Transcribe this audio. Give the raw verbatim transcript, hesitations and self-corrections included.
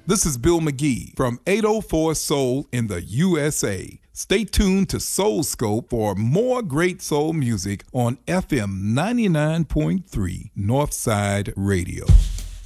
This is Bill McGee from eight oh four Soul in the U S A. Stay tuned to Soul Scope for more great soul music on F M ninety-nine point three Northside Radio.